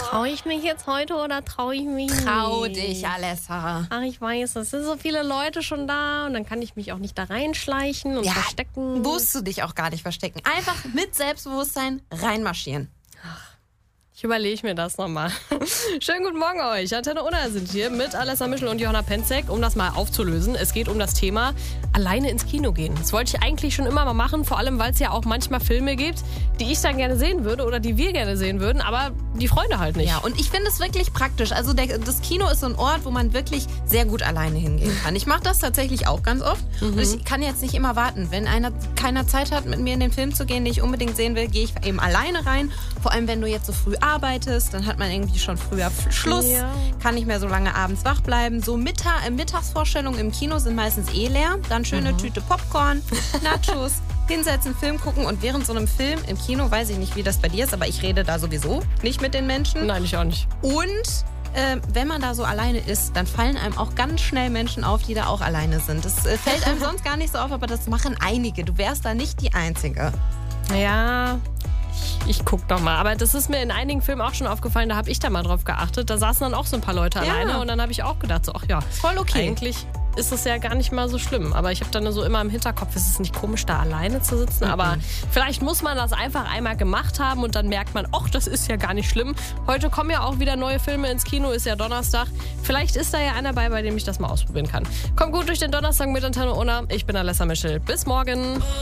Traue ich mich jetzt heute oder traue ich mich nicht? Trau dich, Alessa. Ach, ich weiß, es sind so viele Leute schon da und dann kann ich mich auch nicht da reinschleichen und verstecken. Musst du dich auch gar nicht verstecken. Einfach mit Selbstbewusstsein reinmarschieren. Ich überlege mir das nochmal. Schönen guten Morgen euch. Antenne Unna sind hier mit Alessa Mischel und Johanna Penzek, um das mal aufzulösen. Es geht um das Thema alleine ins Kino gehen. Das wollte ich eigentlich schon immer mal machen, vor allem, weil es ja auch manchmal Filme gibt, die ich dann gerne sehen würde oder die wir gerne sehen würden, aber die Freunde halt nicht. Ja, und ich finde es wirklich praktisch. Also das Kino ist so ein Ort, wo man wirklich sehr gut alleine hingehen kann. Ich mache das tatsächlich auch ganz oft. Und ich kann jetzt nicht immer warten. Wenn keiner Zeit hat, mit mir in den Film zu gehen, den ich unbedingt sehen will, gehe ich eben alleine rein. Vor allem, wenn du jetzt so früh arbeitest, dann hat man irgendwie schon früher Schluss, kann nicht mehr so lange abends wach bleiben. So Mittagsvorstellungen im Kino sind meistens leer. Dann schöne Tüte Popcorn, Nachos, hinsetzen, Film gucken und während so einem Film im Kino, weiß ich nicht, wie das bei dir ist, aber ich rede da sowieso nicht mit den Menschen. Nein, ich auch nicht. Und wenn man da so alleine ist, dann fallen einem auch ganz schnell Menschen auf, die da auch alleine sind. Das fällt einem sonst gar nicht so auf, aber das machen einige. Du wärst da nicht die Einzige. Ja, ich guck noch mal. Aber das ist mir in einigen Filmen auch schon aufgefallen, da habe ich da mal drauf geachtet. Da saßen dann auch so ein paar Leute alleine und dann habe ich auch gedacht, so, ach ja, voll okay. Eigentlich ist es ja gar nicht mal so schlimm. Aber ich habe dann so immer im Hinterkopf, ist es nicht komisch, da alleine zu sitzen? Aber vielleicht muss man das einfach einmal gemacht haben und dann merkt man, ach, das ist ja gar nicht schlimm. Heute kommen ja auch wieder neue Filme ins Kino, ist ja Donnerstag. Vielleicht ist da ja einer bei dem ich das mal ausprobieren kann. Kommt gut durch den Donnerstag mit Antenne Unna. Ich bin Alessa Mischel. Bis morgen.